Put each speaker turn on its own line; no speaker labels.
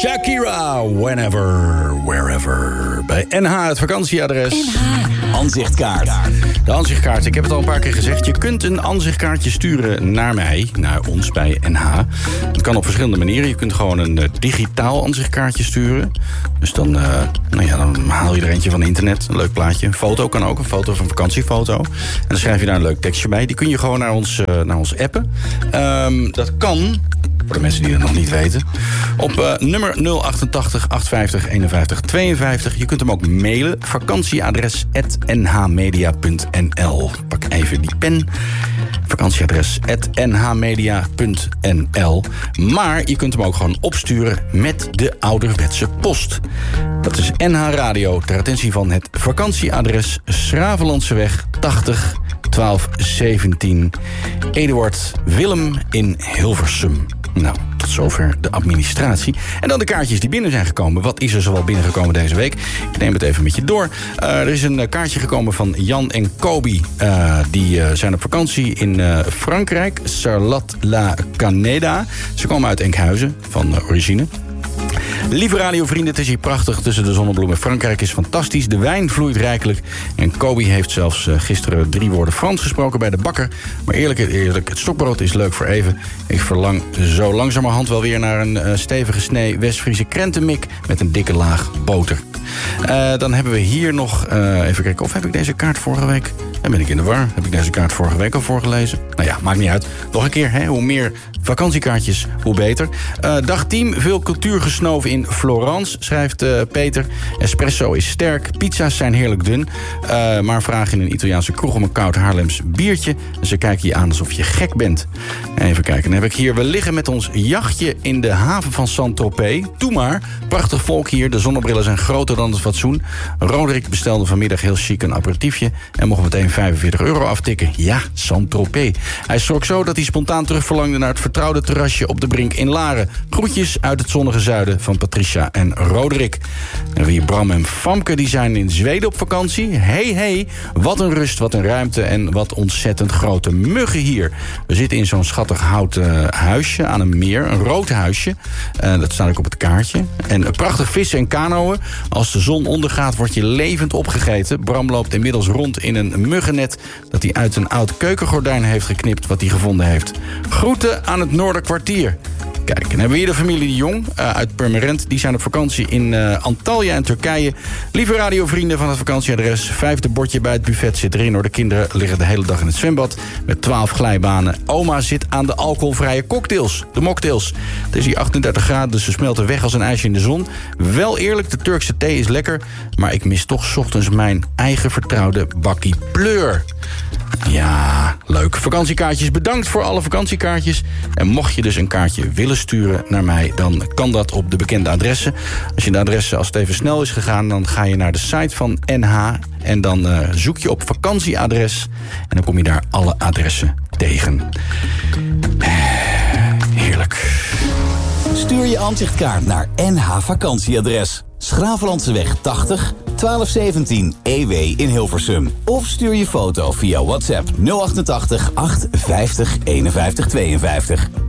Shakira, whenever, wherever. Bij NH, het vakantieadres.
NH. Ansichtkaart.
De ansichtkaart, ik heb het al een paar keer gezegd. Je kunt een ansichtkaartje sturen naar mij, naar ons bij NH. Het kan op verschillende manieren. Je kunt gewoon een digitaal ansichtkaartje sturen. Dus dan haal je er eentje van internet. Een leuk plaatje. Een foto kan ook, een foto van een vakantiefoto. En dan schrijf je daar een leuk tekstje bij. Die kun je gewoon naar ons appen. Dat kan, voor de mensen die het nog niet weten, op nummer 088 850 51 52. Je kunt hem ook mailen. vakantieadres@nhmedia.nl. Pak even die pen. vakantieadres@nhmedia.nl. Maar je kunt hem ook gewoon opsturen met de ouderwetse post. Dat is NH Radio ter attentie van het vakantieadres Schravenlandseweg 80 1217 Eduard Willem in Hilversum. Nou, tot zover de administratie. En dan de kaartjes die binnen zijn gekomen. Wat is er zoal binnengekomen deze week? Ik neem het even met je door. Er is een kaartje gekomen van Jan en Kobi. Die zijn op vakantie in Frankrijk. Sarlat-la-Canéda. Ze komen uit Enkhuizen, van origine. Lieve radiovrienden, het is hier prachtig tussen de zonnebloemen. Frankrijk is fantastisch, de wijn vloeit rijkelijk. En Kobi heeft zelfs gisteren 3 woorden Frans gesproken bij de bakker. Maar eerlijk, het stokbrood is leuk voor even. Ik verlang zo langzamerhand wel weer naar een stevige snee West-Friese krentenmik met een dikke laag boter. Dan hebben we hier nog, even kijken, of heb ik deze kaart vorige week? Dan ben ik in de war. Heb ik deze kaart vorige week al voorgelezen? Nou ja, maakt niet uit. Nog een keer, hè? Hoe meer vakantiekaartjes, hoe beter. Dag team, veel cultuur gesnoven in Florence, schrijft Peter. Espresso is sterk, pizza's zijn heerlijk dun. Maar vraag in een Italiaanse kroeg om een koud Haarlems biertje. En ze kijken je aan alsof je gek bent. Even kijken, dan heb ik hier, we liggen met ons jachtje in de haven van Saint-Tropez. Doe maar, prachtig volk hier. De zonnebrillen zijn groter dan het fatsoen. Roderick bestelde vanmiddag heel chic een aperitiefje en mocht meteen €45 aftikken. Ja, Saint-Tropez. Hij schrok zo dat hij spontaan terugverlangde naar het vertrouwde terrasje op de Brink in Laren. Groetjes uit het zonnige zuiden van Patricia en Roderick. En hier Bram en Famke, die zijn in Zweden op vakantie. Hey, wat een rust, wat een ruimte en wat ontzettend grote muggen hier. We zitten in zo'n schattig houten huisje aan een meer, een rood huisje. Dat staat ook op het kaartje. En prachtig vissen en kanoën. Als de zon ondergaat, word je levend opgegeten. Bram loopt inmiddels rond in een muggennet dat hij uit een oud keukengordijn heeft geknipt wat hij gevonden heeft. Groeten aan het Noorderkwartier. Kijk, en hebben we hier de familie de Jong uit Purmerend. Die zijn op vakantie in Antalya en Turkije. Lieve radiovrienden van het vakantieadres. 5e bordje bij het buffet zit erin, hoor. De kinderen liggen de hele dag in het zwembad met 12 glijbanen. Oma zit aan de alcoholvrije cocktails, de mocktails. Het is hier 38 graden, dus ze smelten weg als een ijsje in de zon. Wel eerlijk, de Turkse thee is lekker, maar ik mis toch 's ochtends mijn eigen vertrouwde bakkie pleur. Ja, leuk. Vakantiekaartjes, bedankt voor alle vakantiekaartjes. En mocht je dus een kaartje willen sturen naar mij, dan kan dat op de bekende adressen. Als je de adressen, als het even snel is gegaan, dan ga je naar de site van NH en dan zoek je op vakantieadres en dan kom je daar alle adressen tegen. Heerlijk.
Stuur je ansichtkaart naar NH Vakantieadres. Schravenlandseweg 80 1217 EW in Hilversum. Of stuur je foto via WhatsApp 088 850 51 52.